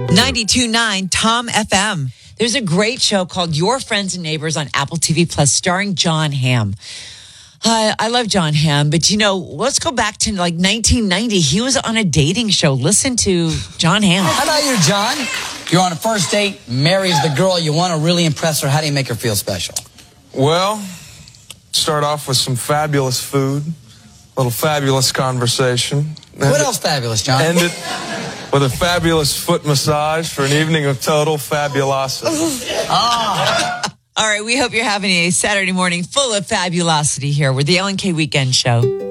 92.9 Tom FM. There's a great show called Your Friends and Neighbors on Apple TV Plus starring Jon Hamm. I love Jon Hamm, but let's go back to like 1990. He was on a dating show. Listen to Jon Hamm. How about you, John? You're on a first date, marries the girl you want to really impress her. How do you make her feel special? Well, start off with some fabulous food, a little fabulous conversation. What else fabulous, John? End it with a fabulous foot massage for an evening of total fabulosity. All right, we hope you're having a Saturday morning full of fabulosity here with the L&K Weekend Show.